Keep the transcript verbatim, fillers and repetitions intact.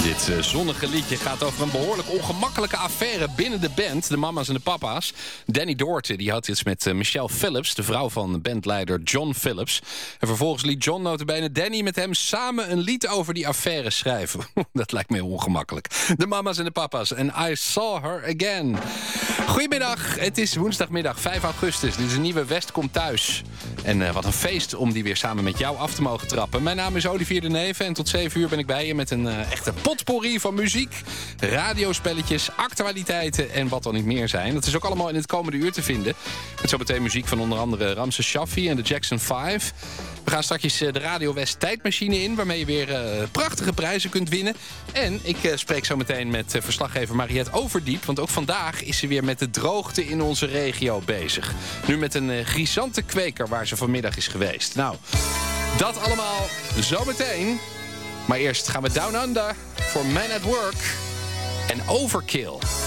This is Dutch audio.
Dit uh, zonnige liedje gaat over een behoorlijk ongemakkelijke affaire binnen de band. De mama's en de papa's. Danny Doherty die had iets met uh, Michelle Phillips, de vrouw van bandleider John Phillips. En vervolgens liet John notabene Danny met hem samen een lied over die affaire schrijven. Dat lijkt me heel ongemakkelijk. De mama's en de papa's. En I Saw Her Again. Goedemiddag, het is woensdagmiddag vijf augustus. Dit is een nieuwe West komt thuis. En uh, wat een feest om die weer samen met jou af te mogen trappen. Mijn naam is Olivier de Neve en tot zeven uur ben ik bij je met een uh, echte potpourri van muziek, radiospelletjes, actualiteiten en wat dan niet meer zijn. Dat is ook allemaal in het komende uur te vinden. Met zometeen muziek van onder andere Ramses Shaffi en de Jackson vijf. We gaan straks de Radio West tijdmachine in, waarmee je weer uh, prachtige prijzen kunt winnen. En ik uh, spreek zo meteen met uh, verslaggever Mariette Overdiep, want ook vandaag is ze weer met de droogte in onze regio bezig. Nu met een uh, grisante kweker waar ze vanmiddag is geweest. Nou, dat allemaal zometeen. Maar eerst gaan we Down Under voor Man at Work en Overkill.